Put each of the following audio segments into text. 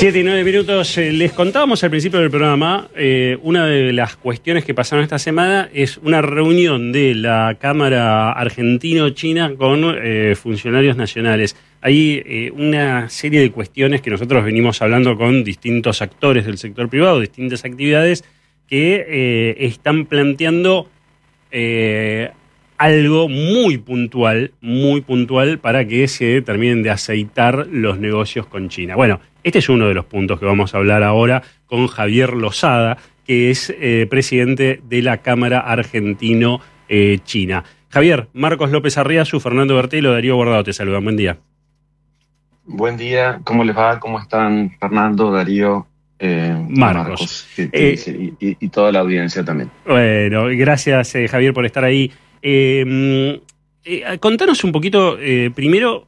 7:09. Les contábamos al principio del programa, una de las cuestiones que pasaron esta semana es una reunión de la Cámara Argentino-China con funcionarios nacionales. Hay una serie de cuestiones que nosotros venimos hablando con distintos actores del sector privado, distintas actividades que están planteando algo muy puntual para que se terminen de aceitar los negocios con China. Bueno, este es uno de los puntos que vamos a hablar ahora con Javier Lozada, que es presidente de la Cámara Argentino-China. Javier, Marcos López Arriazu, Fernando Bertelo, Darío Guardado te saludan. Buen día. Buen día, ¿cómo les va? ¿Cómo están Fernando, Darío, Marcos? Y toda la audiencia también. Bueno, gracias Javier por estar ahí. Contanos un poquito, primero,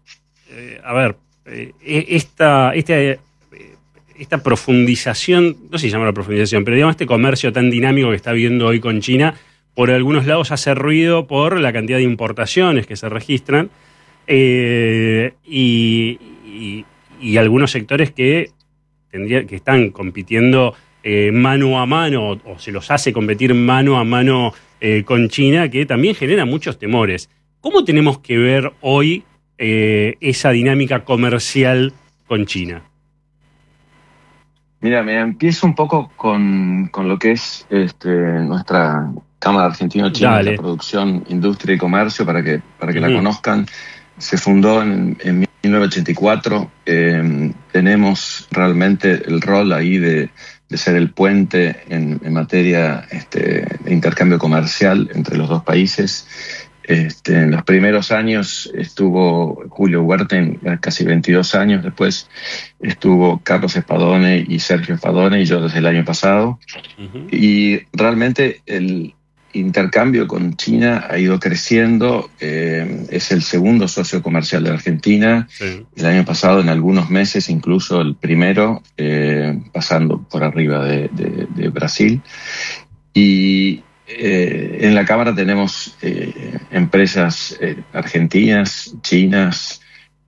esta profundización, no sé si se llama la profundización, pero digamos este comercio tan dinámico que está habiendo hoy con China, por algunos lados hace ruido por la cantidad de importaciones que se registran y algunos sectores que están compitiendo mano a mano o se los hace competir mano a mano con China, que también genera muchos temores. ¿Cómo tenemos que ver hoy esa dinámica comercial con China? Mira, me empiezo un poco con lo que es nuestra Cámara Argentino-China de Producción, Industria y Comercio, para que la conozcan. Se fundó en 1984. Tenemos realmente el rol ahí de ser el puente en materia de intercambio comercial entre los dos países. En los primeros años estuvo Julio Huerten, casi 22 años después estuvo Carlos Spadone y Sergio Spadone, y yo desde el año pasado. Uh-huh. Y realmente el intercambio con China ha ido creciendo, es el segundo socio comercial de Argentina. Sí. El año pasado, en algunos meses, incluso el primero, pasando por arriba de Brasil. Y en la Cámara tenemos empresas argentinas, chinas,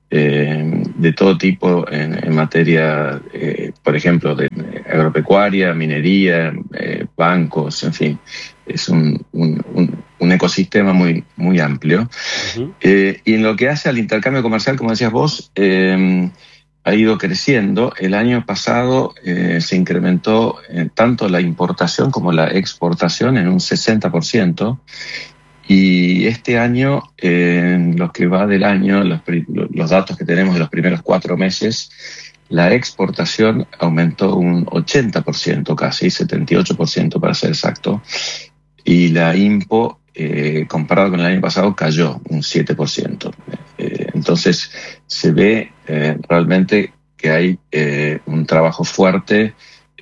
de todo tipo en materia, por ejemplo, de agropecuaria, minería, bancos, en fin. Es un ecosistema muy, muy amplio. Uh-huh. Y en lo que hace al intercambio comercial, como decías vos, ha ido creciendo. El año pasado se incrementó tanto la importación como la exportación en un 60%. Y este año, en lo que va del año, los datos que tenemos de los primeros 4 meses, la exportación aumentó un 80%, casi 78% para ser exacto. Y la IMPO, comparado con el año pasado, cayó un 7%. Entonces, se ve realmente que hay un trabajo fuerte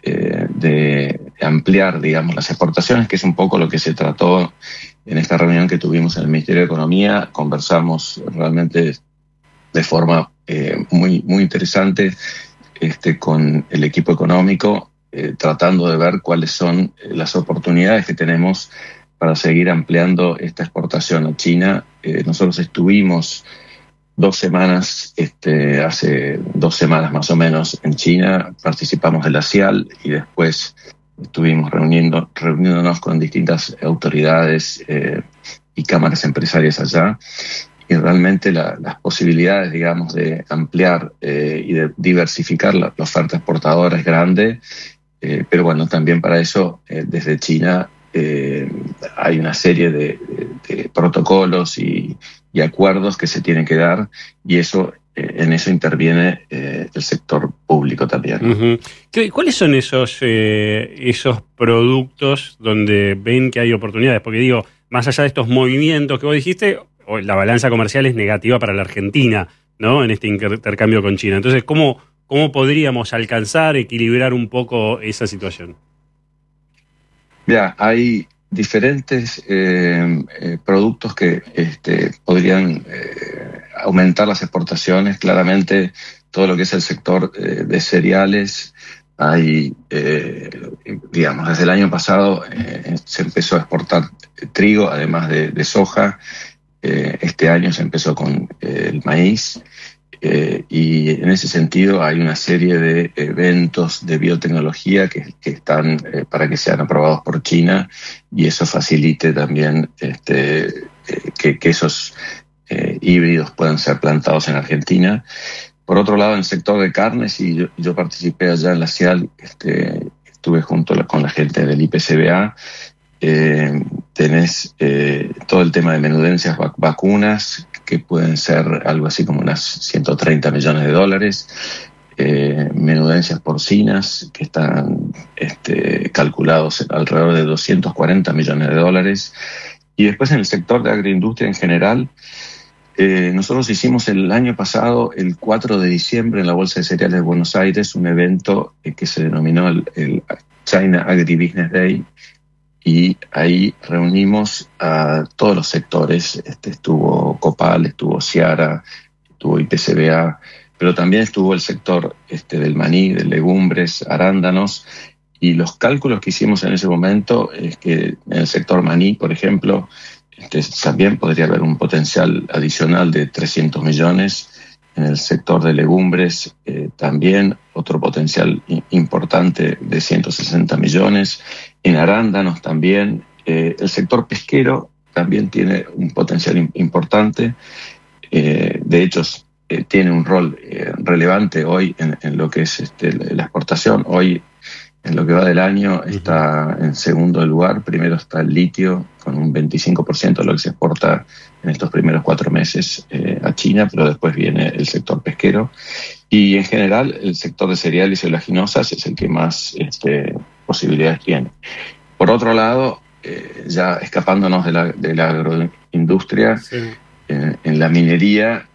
de ampliar, digamos, las exportaciones, que es un poco lo que se trató en esta reunión que tuvimos en el Ministerio de Economía. Conversamos realmente de forma muy, muy interesante con el equipo económico, tratando de ver cuáles son las oportunidades que tenemos para seguir ampliando esta exportación a China. Nosotros estuvimos 2 semanas, hace 2 semanas más o menos, en China, participamos de la CIAL y después estuvimos reuniéndonos con distintas autoridades y cámaras empresarias allá. Y realmente las posibilidades, digamos, de ampliar y de diversificar la oferta exportadora es grande. Pero bueno, también para eso, desde China, hay una serie de protocolos y acuerdos que se tienen que dar, y eso en eso interviene el sector público también. Uh-huh. ¿Cuáles son esos productos donde ven que hay oportunidades? Porque digo, más allá de estos movimientos que vos dijiste, la balanza comercial es negativa para la Argentina, ¿no? En este intercambio con China. Entonces, ¿cómo podríamos alcanzar, equilibrar un poco esa situación? Ya, hay diferentes productos que podrían aumentar las exportaciones. Claramente, todo lo que es el sector de cereales, hay, digamos, desde el año pasado se empezó a exportar trigo, además de soja. Este año se empezó con el maíz. y en ese sentido hay una serie de eventos de biotecnología que están para que sean aprobados por China, y eso facilite también que esos híbridos puedan ser plantados en Argentina. Por otro lado, en el sector de carnes, y yo participé allá en la CIAL, estuve junto con la gente del IPCBA. Tenés todo el tema de menudencias vacunas, que pueden ser algo así como unas $130 millones, menudencias porcinas, que están calculados alrededor de $240 millones, y después en el sector de agroindustria en general. Nosotros hicimos el año pasado, el 4 de diciembre, en la Bolsa de Cereales de Buenos Aires, un evento que se denominó el China Agribusiness Day, y ahí reunimos a todos los sectores. Estuvo Copal, estuvo Ciara, estuvo IPCBA, pero también estuvo el sector del maní, de legumbres, arándanos, y los cálculos que hicimos en ese momento es que en el sector maní, por ejemplo, también podría haber un potencial adicional de 300 millones. En el sector de legumbres también otro potencial importante de 160 millones. En arándanos también. El sector pesquero también tiene un potencial importante. De hecho, tiene un rol relevante hoy en lo que es la exportación. Hoy, en lo que va del año, está en segundo lugar. Primero está el litio, con un 25% de lo que se exporta en estos primeros 4 meses a China, pero después viene el sector pesquero. Y en general, el sector de cereales y oleaginosas es el que más posibilidades tiene. Por otro lado, ya escapándonos de la agroindustria, sí. En la minería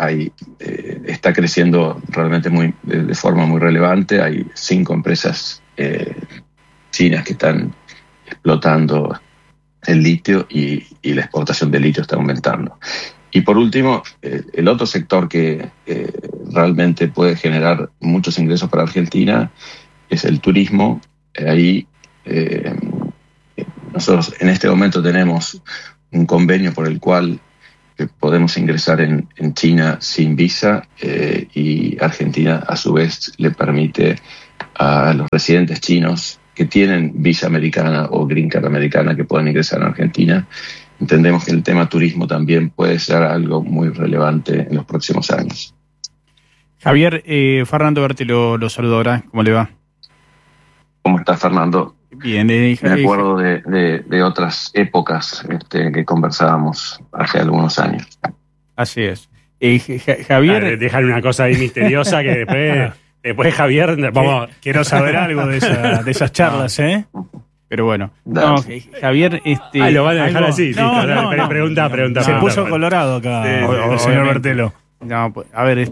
está creciendo realmente de forma muy relevante. Hay 5 empresas chinas que están explotando el litio, y la exportación de litio está aumentando. Y por último, el otro sector que realmente puede generar muchos ingresos para Argentina es el turismo. Ahí nosotros en este momento tenemos un convenio por el cual podemos ingresar en China sin visa, y Argentina a su vez le permite a los residentes chinos que tienen visa americana o green card americana que puedan ingresar a Argentina. Entendemos que el tema turismo también puede ser algo muy relevante en los próximos años. Javier, Fernando Berti lo saludo ahora. ¿Cómo le va? ¿Cómo está, Fernando? Bien. Me acuerdo de otras épocas que conversábamos hace algunos años. Así es. Javier... Dejar una cosa ahí misteriosa que después Javier... Quiero saber algo de esas charlas, ¿eh? Pero bueno. No, Javier... lo van a dejar así. Pregunta. Se puso colorado acá, señor Bertelo. No, a ver,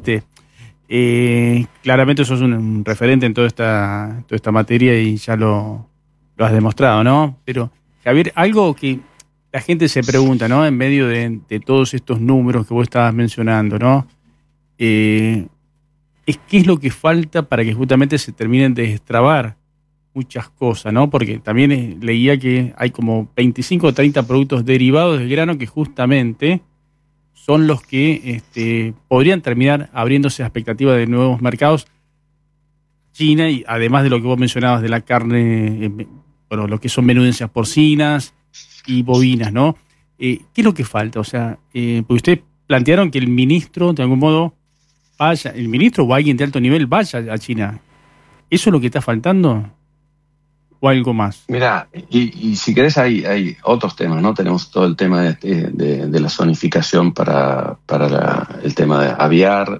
claramente sos un referente en toda esta materia y ya lo has demostrado, ¿no? Pero, Javier, algo que la gente se pregunta, ¿no? En medio de todos estos números que vos estabas mencionando, ¿no? Es qué es lo que falta para que justamente se terminen de destrabar muchas cosas, ¿no? Porque también leía que hay como 25 o 30 productos derivados del grano que justamente son los que podrían terminar abriéndose a expectativas de nuevos mercados. China, y además de lo que vos mencionabas de la carne, lo que son menudencias porcinas y bovinas, ¿no? ¿Qué es lo que falta? O sea, porque ustedes plantearon que el ministro, de algún modo, el ministro o alguien de alto nivel vaya a China. ¿Eso es lo que está faltando? ¿O algo más? Mira, y si querés hay otros temas, ¿no? Tenemos todo el tema de la zonificación para el tema de aviar,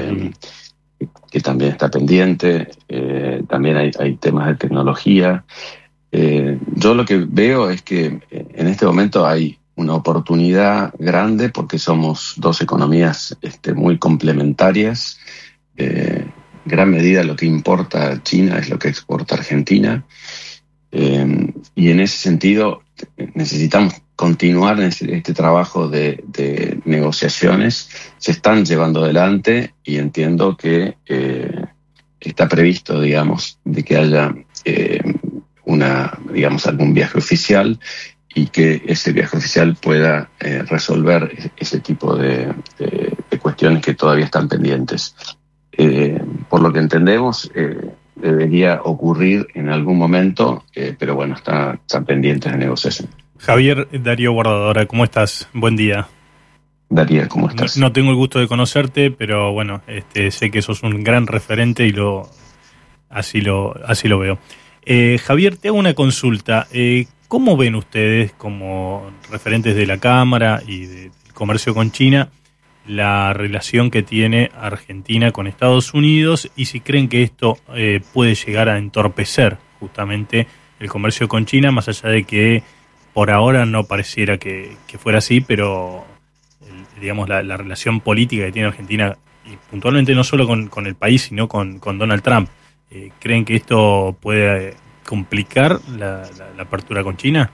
que también está pendiente. También hay temas de tecnología. Yo lo que veo es que en este momento hay una oportunidad grande porque somos 2 economías muy complementarias. Gran medida lo que importa China es lo que exporta Argentina, y en ese sentido necesitamos continuar en este trabajo de negociaciones. Se están llevando adelante y entiendo que está previsto, de que haya algún viaje oficial, y que ese viaje oficial pueda resolver ese tipo de cuestiones cuestiones que todavía están pendientes. Por lo que entendemos, debería ocurrir en algún momento, pero bueno, están pendientes de negociación. Javier, Darío Guardadora, ¿cómo estás? Buen día. Darío, ¿cómo estás? No tengo el gusto de conocerte, pero bueno, sé que sos un gran referente y así lo veo. Javier, te hago una consulta. ¿Cómo ven ustedes, como referentes de la Cámara y del comercio con China, la relación que tiene Argentina con Estados Unidos y si creen que esto puede llegar a entorpecer justamente el comercio con China, más allá de que por ahora no pareciera que fuera así, pero digamos la relación política que tiene Argentina, y puntualmente no solo con el país, sino con Donald Trump, ¿creen que esto puede complicar la apertura con China?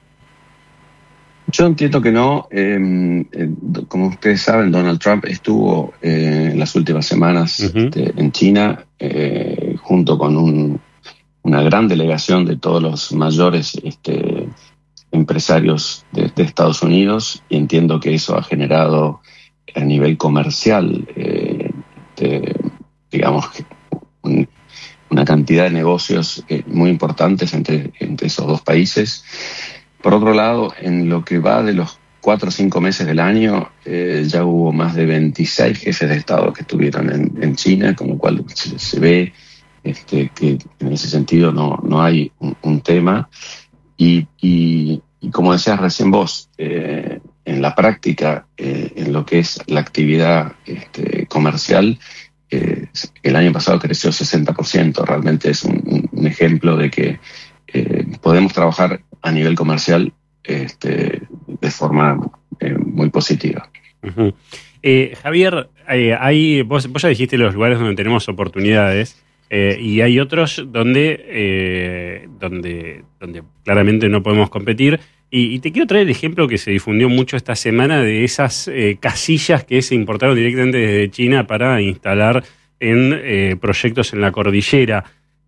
Yo entiendo que no. Como ustedes saben, Donald Trump estuvo en las últimas semanas en China junto con una gran delegación de todos los mayores empresarios de Estados Unidos, y entiendo que eso ha generado a nivel comercial, digamos, una cantidad de negocios muy importantes entre esos dos países. Por otro lado, en lo que va de los 4 o 5 meses del año, ya hubo más de 26 jefes de Estado que estuvieron en China, con lo cual se ve que en ese sentido no hay un tema. Y como decías recién vos, en la práctica, en lo que es la actividad comercial, el año pasado creció 60%. Realmente es un ejemplo de que podemos trabajar a nivel comercial de forma muy positiva. Uh-huh. Javier, vos ya dijiste los lugares donde tenemos oportunidades, y hay otros donde claramente no podemos competir. Y te quiero traer el ejemplo que se difundió mucho esta semana de esas casillas que se importaron directamente desde China para instalar en proyectos en la cordillera.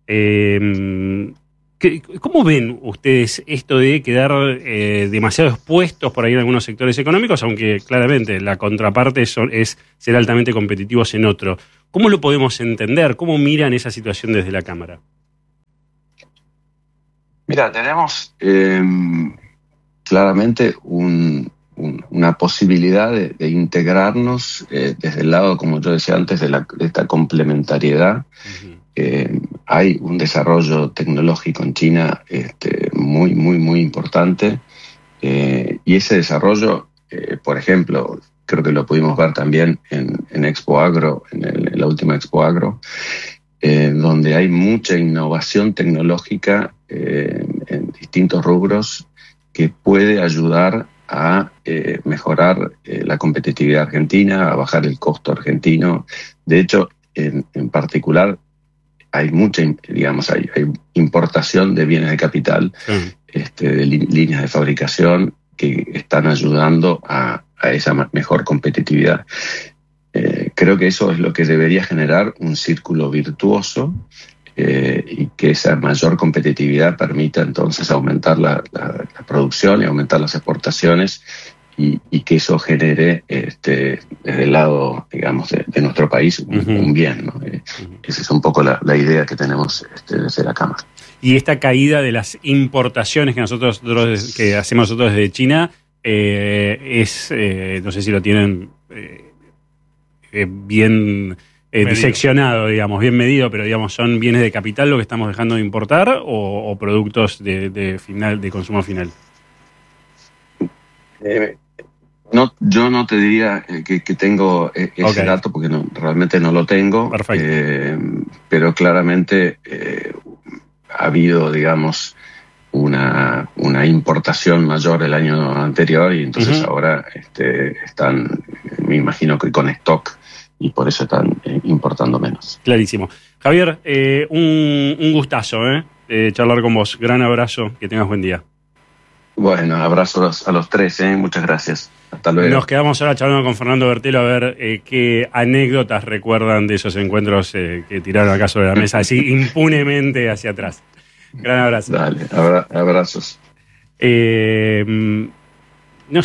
¿Cómo ven ustedes esto de quedar demasiado expuestos por ahí en algunos sectores económicos, aunque claramente la contraparte es ser altamente competitivos en otro? ¿Cómo lo podemos entender? ¿Cómo miran esa situación desde la Cámara? Mira, tenemos claramente una posibilidad de integrarnos desde el lado, como yo decía antes, de esta complementariedad. Uh-huh. Hay un desarrollo tecnológico en China muy, muy, muy importante, y ese desarrollo, por ejemplo, creo que lo pudimos ver también en Expo Agro, en la última Expo Agro, donde hay mucha innovación tecnológica en distintos rubros que puede ayudar a mejorar la competitividad argentina, a bajar el costo argentino. De hecho, en particular, hay mucha, digamos, hay importación de bienes de capital, de líneas de fabricación que están ayudando a esa mejor competitividad. Creo que eso es lo que debería generar un círculo virtuoso, y que esa mayor competitividad permita entonces aumentar la producción y aumentar las exportaciones, y que eso genere desde el lado, digamos, de nuestro país un bien, ¿no? Esa es un poco la idea que tenemos desde la Cámara. Y esta caída de las importaciones que hacemos nosotros desde China no sé si lo tienen bien diseccionado, digamos, bien medido, pero digamos, ¿son bienes de capital lo que estamos dejando de importar o productos de consumo final? Yo no te diría que tengo ese dato, porque realmente no lo tengo. Perfecto. Pero claramente ha habido, digamos, una importación mayor el año anterior, y entonces ahora están, me imagino que con stock, y por eso están importando menos. Clarísimo. Javier, un gustazo charlar con vos. Gran abrazo, que tengas buen día. Bueno, abrazos a los tres, muchas gracias. Hasta luego. Nos quedamos ahora charlando con Fernando Bertelo a ver qué anécdotas recuerdan de esos encuentros que tiraron acá sobre la mesa, así impunemente hacia atrás. Gran abrazo. Dale, abrazos. No sé,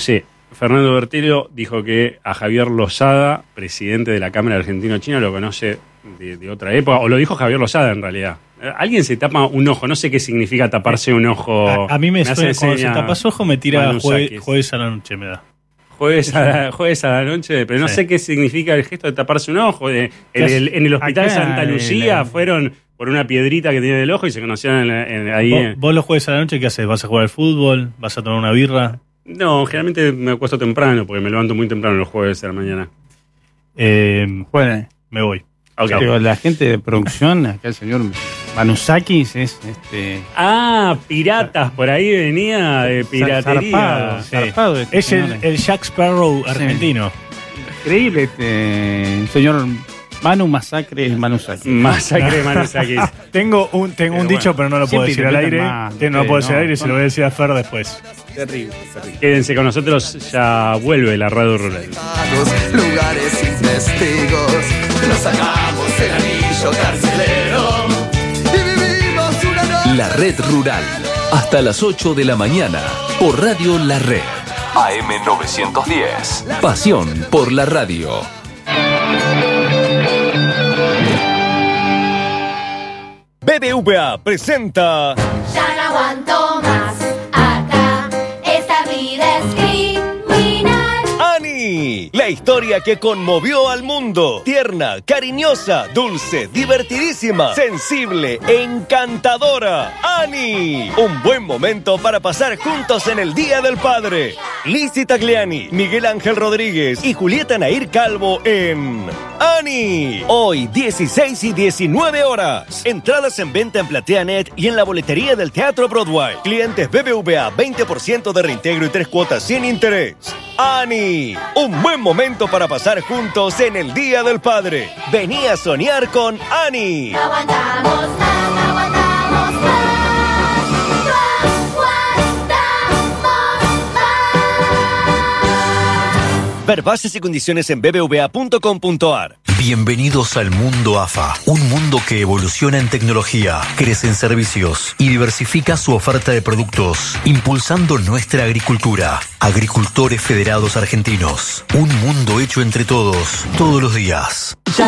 Fernando Bertelo dijo que a Javier Lozada, presidente de la Cámara Argentino-China, lo conoce de otra época, o lo dijo Javier Lozada en realidad. Alguien se tapa un ojo, no sé qué significa taparse un ojo. A mí me suena, cuando se tapas ojo me tira jueves a la noche, me da. Jueves a la noche, pero no sé qué significa el gesto de taparse un ojo. En el hospital de Santa Lucía fueron por una piedrita que tenía en el ojo y se conocieron ahí. ¿Vos los jueves a la noche qué haces? ¿Vas a jugar al fútbol? ¿Vas a tomar una birra? No, generalmente me acuesto temprano porque me levanto muy temprano los jueves de la mañana. Bueno, me voy. Okay. Pero la gente de producción, acá el señor Manusakis es piratas, por ahí venía de piratería. Zarpado es el Jack Sparrow argentino. Increíble el señor Masacre Manusakis. Masacre Manusakis. Tengo un dicho, pero no lo puedo decir al aire. No lo puedo decir al aire, se lo voy a decir a Fer después. Terrible. Quédense con nosotros, ya vuelve la radio rural. Lugares sin testigos, nos sacamos el anillo carcelero y vivimos una noche. La Red Rural, hasta las 8 de la mañana, por Radio La Red. AM 910. Pasión por la radio. BBVA presenta... Ya no aguanto más, acá esta vida es criminal. ¡Ani! La historia que conmovió al mundo. Tierna, cariñosa, dulce, divertidísima, sensible, encantadora. ¡Ani! Un buen momento para pasar juntos en el Día del Padre. Lizzy Tagliani, Miguel Ángel Rodríguez y Julieta Nair Calvo en... ¡Ani! Hoy, 16 y 19 horas. Entradas en venta en PlateaNet y en la boletería del Teatro Broadway. Clientes BBVA, 20% de reintegro y 3 cuotas sin interés. ¡Ani! Un buen momento para pasar juntos en el Día del Padre. Vení a soñar con Ani. No aguantamos más, no aguantamos más. No aguantamos más. Ver bases y condiciones en bbva.com.ar. Bienvenidos al mundo AFA, un mundo que evoluciona en tecnología, crece en servicios y diversifica su oferta de productos, impulsando nuestra agricultura. Agricultores Federados Argentinos, un mundo hecho entre todos, todos los días.